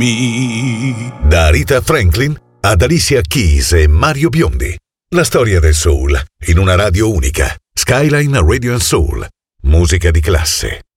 me. Da Rita Franklin ad Alicia Keys e Mario Biondi. La storia del soul in una radio unica. Skyline Radio and Soul. Musica di classe.